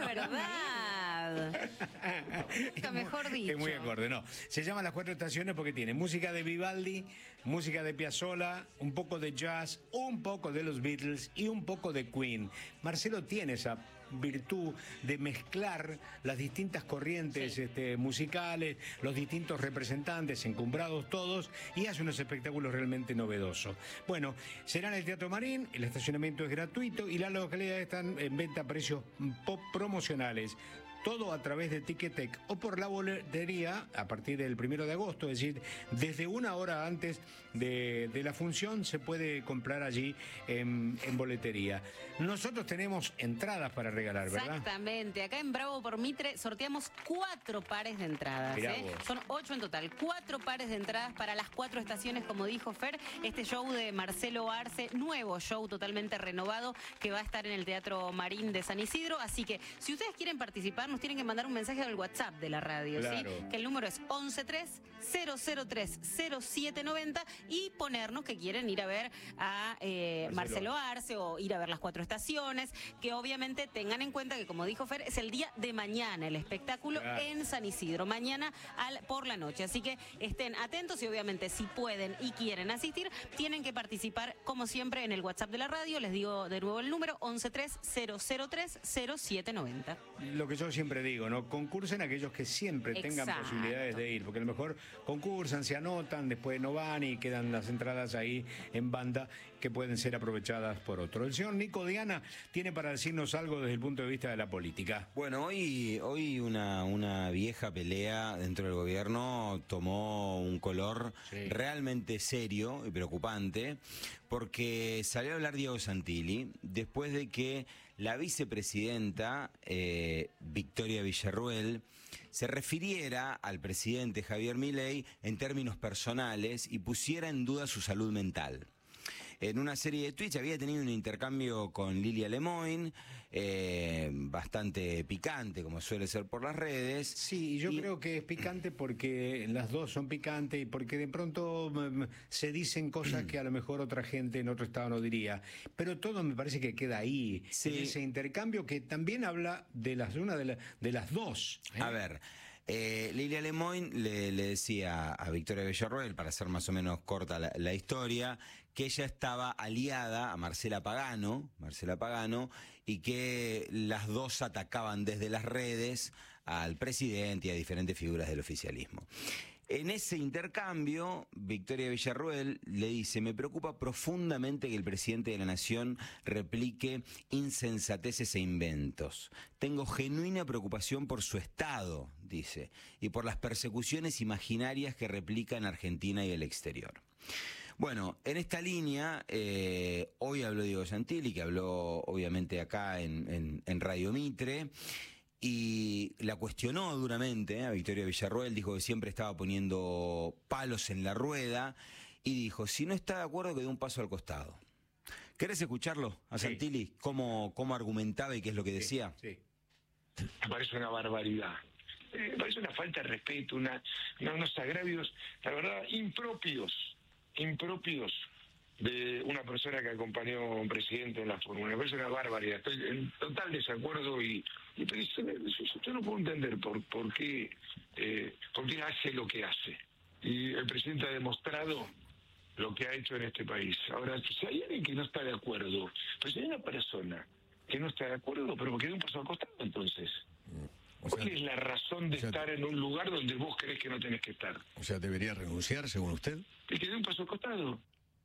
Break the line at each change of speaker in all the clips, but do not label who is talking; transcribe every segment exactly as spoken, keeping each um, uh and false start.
verdad. Nunca mejor dicho.
Es muy acorde, no. Se llama Las Cuatro Estaciones porque tiene música de Vivaldi, música de Piazzolla, un poco de jazz, un poco de los Beatles y un poco de Queen. Marcelo tiene esa virtud de mezclar las distintas corrientes sí. este, musicales, los distintos representantes, encumbrados todos, y hace unos espectáculos realmente novedosos. Bueno, será en el Teatro Marín, el estacionamiento es gratuito y las localidades están en venta a precios pop promocionales. Todo a través de Ticketek o por la boletería a partir del primero de agosto, es decir, desde una hora antes de, de la función se puede comprar allí en, en boletería. Nosotros tenemos entradas para regalar, ¿verdad?
Exactamente. Acá en Bravo por Mitre sorteamos cuatro pares de entradas. ¿eh? Son ocho en total. Cuatro pares de entradas para las cuatro estaciones, como dijo Fer. Este show de Marcelo Arce, nuevo show totalmente renovado que va a estar en el Teatro Marín de San Isidro. Así que si ustedes quieren participar, nos tienen que mandar un mensaje al WhatsApp de la radio, claro. ¿sí? Que el número es once tres cero cero tres cero siete noventa y ponernos que quieren ir a ver a eh, Marcelo. Marcelo Arce o ir a ver las cuatro estaciones, que obviamente tengan en cuenta que, como dijo Fer, es el día de mañana el espectáculo claro. en San Isidro, mañana al, por la noche. Así que estén atentos y obviamente si pueden y quieren asistir, tienen que participar como siempre en el WhatsApp de la radio. Les digo de nuevo el número once tres cero cero tres cero siete noventa.
Lo que yo siempre digo, ¿no? Concursen aquellos que siempre tengan Exacto. posibilidades de ir, porque a lo mejor concursan, se anotan, después no van y quedan las entradas ahí en banda que pueden ser aprovechadas por otro. El señor Nico Diana tiene para decirnos algo desde el punto de vista de la política.
Bueno, hoy, hoy una, una vieja pelea dentro del gobierno tomó un color sí. realmente serio y preocupante, porque salió a hablar Diego Santilli después de que la vicepresidenta eh, Victoria Villarruel se refiriera al presidente Javier Milei en términos personales y pusiera en duda su salud mental. En una serie de tweets había tenido un intercambio con Lilia Lemoyne, eh, bastante picante, como suele ser por las redes.
Sí, yo y... creo que es picante porque las dos son picantes y porque de pronto um, se dicen cosas que a lo mejor otra gente en otro estado no diría. Pero todo me parece que queda ahí, sí. en ese intercambio que también habla de las una de, la, de las dos. ¿eh?
A ver... Eh, Lilia Lemoyne le, le decía a Victoria Villarruel, para hacer más o menos corta la, la historia, que ella estaba aliada a Marcela Pagano, Marcela Pagano, y que las dos atacaban desde las redes al presidente y a diferentes figuras del oficialismo. En ese intercambio, Victoria Villarruel le dice: me preocupa profundamente que el presidente de la Nación replique insensateces e inventos. Tengo genuina preocupación por su estado, dice, y por las persecuciones imaginarias que replica en Argentina y el exterior. Bueno, en esta línea, eh, hoy habló Diego Santilli, que habló obviamente acá en, en, en Radio Mitre, y la cuestionó duramente a Victoria Villarruel, dijo que siempre estaba poniendo palos en la rueda, y dijo, si no está de acuerdo, que dé un paso al costado. ¿Querés escucharlo a sí. Santilli? ¿Cómo, cómo argumentaba y qué es lo que decía?
Sí,
sí. Me parece una barbaridad. Me parece una falta de respeto, una, una, unos agravios, la verdad, impropios, impropios de una persona que acompañó a un presidente en la fórmula. Me parece una barbaridad. Estoy en total desacuerdo y, y yo no puedo entender por, por, qué, eh, por qué hace lo que hace. Y el presidente ha demostrado lo que ha hecho en este país. Ahora, si hay alguien que no está de acuerdo, pues si hay una persona que no está de acuerdo, pero que dé un paso al costado, entonces. O sea, ¿cuál es la razón de o sea, estar en un lugar donde vos crees que no tenés que estar?
O sea, ¿debería renunciar, según usted?
Y que dé un paso al costado.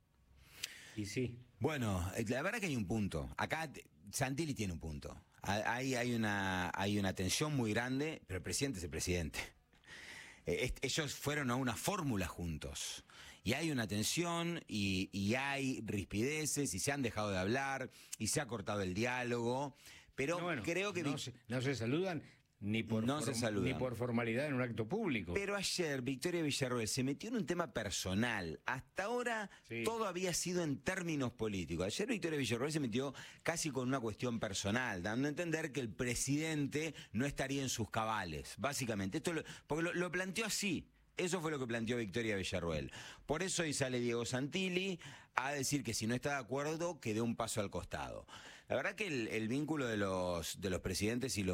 Y sí.
Bueno, la verdad que hay un punto. Acá Santilli tiene un punto. Hay, hay, una, hay una tensión muy grande, pero el presidente es el presidente. Eh, ellos fueron a una fórmula juntos. Y hay una tensión y, y hay rispideces y se han dejado de hablar y se ha cortado el diálogo. Pero no, bueno, creo que...
No se, no se saludan... Ni por,
no se
ni por formalidad en un acto público.
Pero ayer Victoria Villarruel se metió en un tema personal. Hasta ahora sí. todo había sido en términos políticos. Ayer Victoria Villarruel se metió casi con una cuestión personal, dando a entender que el presidente no estaría en sus cabales, básicamente. Esto lo, porque lo, lo planteó así. Eso fue lo que planteó Victoria Villarruel. Por eso hoy sale Diego Santilli a decir que si no está de acuerdo, que dé un paso al costado. La verdad que el, el vínculo de los, de los presidentes y los